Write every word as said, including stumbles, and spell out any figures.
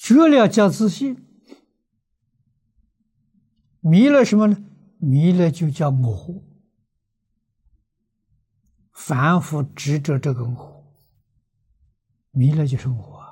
觉了叫自信，迷了什么呢？迷了就叫我，反复执着这个我，迷了就是我。